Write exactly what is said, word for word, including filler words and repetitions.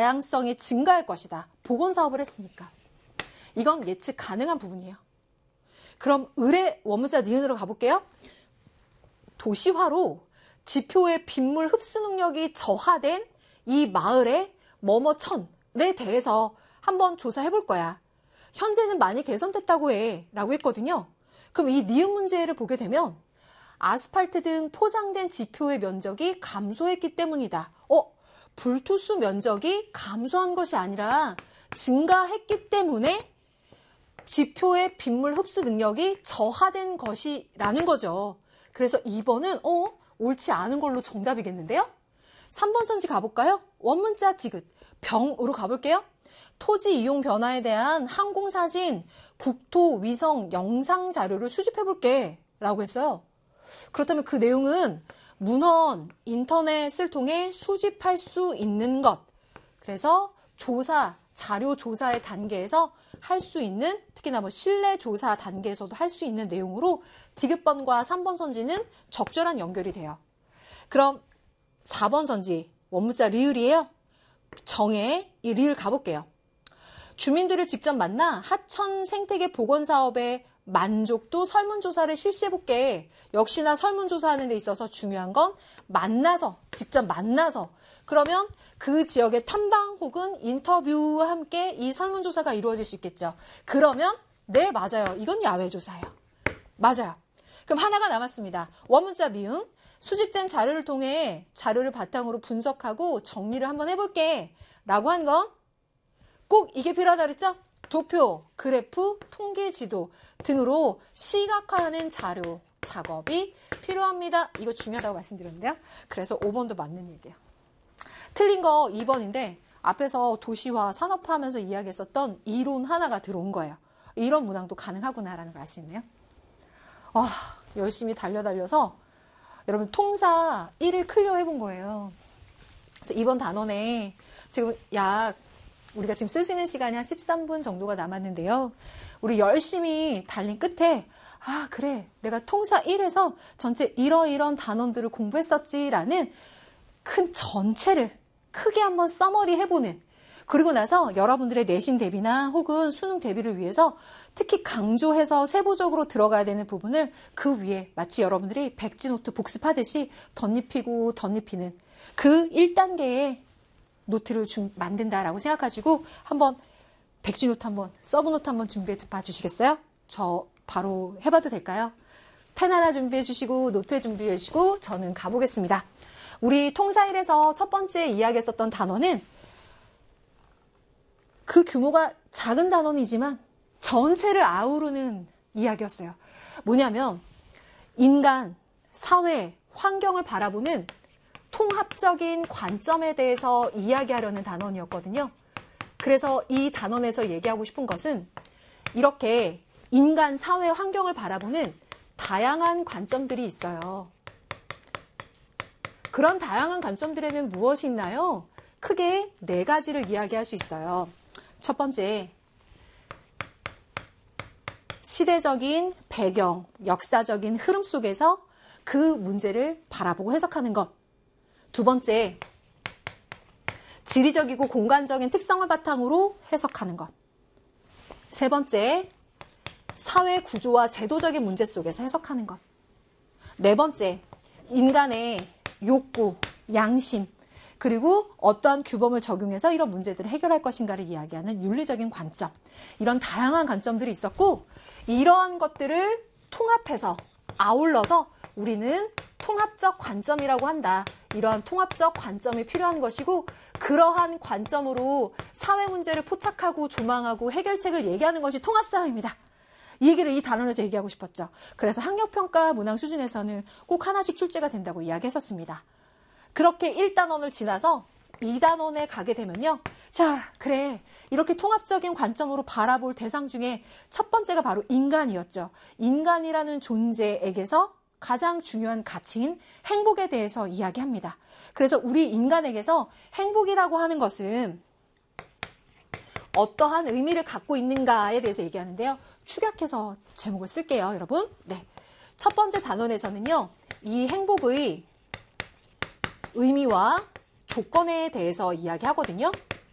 다양성이 증가할 것이다. 보건사업을 했으니까. 이건 예측 가능한 부분이에요. 그럼 을의 원문자 니은으로 가볼게요. 도시화로 지표의 빗물 흡수 능력이 저하된 이 마을의 뭐뭐천에 대해서 한번 조사해 볼 거야. 현재는 많이 개선됐다고 해 라고 했거든요. 그럼 이 니은 문제를 보게 되면 아스팔트 등 포장된 지표의 면적이 감소했기 때문이다. 어? 불투수 면적이 감소한 것이 아니라 증가했기 때문에 지표의 빗물 흡수 능력이 저하된 것이라는 거죠. 그래서 이 번은 어? 옳지 않은 걸로 정답이겠는데요? 삼 번 선지 가볼까요? 원문자 디귿, 병으로 가볼게요. 토지 이용 변화에 대한 항공사진, 국토, 위성, 영상 자료를 수집해볼게 라고 했어요. 그렇다면 그 내용은 문헌, 인터넷을 통해 수집할 수 있는 것. 그래서 조사, 자료 조사의 단계에서 할 수 있는, 특히나 뭐 실내 조사 단계에서도 할 수 있는 내용으로 디귿번과 삼 번 선지는 적절한 연결이 돼요. 그럼 사 번 선지, 원문자 리을이에요. 정에 이 리을 가볼게요. 주민들을 직접 만나 하천 생태계 복원 사업에 만족도 설문조사를 실시해볼게. 역시나 설문조사하는 데 있어서 중요한 건 만나서, 직접 만나서. 그러면 그 지역의 탐방 혹은 인터뷰와 함께 이 설문조사가 이루어질 수 있겠죠. 그러면 네, 맞아요. 이건 야외조사예요. 맞아요. 그럼 하나가 남았습니다. 원문자 미음. 수집된 자료를 통해 자료를 바탕으로 분석하고 정리를 한번 해볼게. 라고 한 건 꼭 이게 필요하다 그랬죠? 도표, 그래프, 통계 지도 등으로 시각화하는 자료 작업이 필요합니다. 이거 중요하다고 말씀드렸는데요. 그래서 오 번도 맞는 얘기예요. 틀린 거 이 번인데 앞에서 도시화, 산업화 하면서 이야기했었던 이론 하나가 들어온 거예요. 이런 문항도 가능하구나라는 걸 알 수 있네요. 와, 열심히 달려달려서 여러분 통사 일을 클리어 해본 거예요. 그래서 이번 단원에 지금 약 우리가 지금 쓸 수 있는 시간이 한 십삼 분 정도가 남았는데요. 우리 열심히 달린 끝에 아 그래 내가 통사 일에서 전체 이러이런 단원들을 공부했었지라는 큰 전체를 크게 한번 써머리 해보는, 그리고 나서 여러분들의 내신 대비나 혹은 수능 대비를 위해서 특히 강조해서 세부적으로 들어가야 되는 부분을 그 위에 마치 여러분들이 백지노트 복습하듯이 덧입히고 덧입히는 그 일 단계의 노트를 좀 만든다라고 생각하시고 한번 백지노트 한번 서브노트 한번 준비해 봐 주시겠어요? 저 바로 해봐도 될까요? 펜 하나 준비해 주시고 노트 준비해 주시고 저는 가보겠습니다. 우리 통사일에서 첫 번째 이야기했었던 단어는 그 규모가 작은 단원이지만 전체를 아우르는 이야기였어요. 뭐냐면 인간, 사회, 환경을 바라보는 통합적인 관점에 대해서 이야기하려는 단원이었거든요. 그래서 이 단원에서 얘기하고 싶은 것은 이렇게 인간, 사회, 환경을 바라보는 다양한 관점들이 있어요. 그런 다양한 관점들에는 무엇이 있나요? 크게 네 가지를 이야기할 수 있어요. 첫 번째, 시대적인 배경, 역사적인 흐름 속에서 그 문제를 바라보고 해석하는 것. 두 번째, 지리적이고 공간적인 특성을 바탕으로 해석하는 것. 세 번째, 사회 구조와 제도적인 문제 속에서 해석하는 것. 네 번째, 인간의 욕구, 양심, 그리고 어떠한 규범을 적용해서 이런 문제들을 해결할 것인가를 이야기하는 윤리적인 관점. 이런 다양한 관점들이 있었고 이러한 것들을 통합해서 아울러서 우리는 통합적 관점이라고 한다. 이러한 통합적 관점이 필요한 것이고 그러한 관점으로 사회 문제를 포착하고 조망하고 해결책을 얘기하는 것이 통합사회입니다. 이 얘기를 이 단원에서 얘기하고 싶었죠. 그래서 학력평가 문항 수준에서는 꼭 하나씩 출제가 된다고 이야기했었습니다. 그렇게 일 단원을 지나서 이 단원에 가게 되면요. 자, 그래. 이렇게 통합적인 관점으로 바라볼 대상 중에 첫 번째가 바로 인간이었죠. 인간이라는 존재에게서 가장 중요한 가치인 행복에 대해서 이야기합니다. 그래서 우리 인간에게서 행복이라고 하는 것은 어떠한 의미를 갖고 있는가에 대해서 얘기하는데요. 축약해서 제목을 쓸게요, 여러분. 네. 첫 번째 단원에서는요. 이 행복의 의미와 조건에 대해서 이야기하거든요.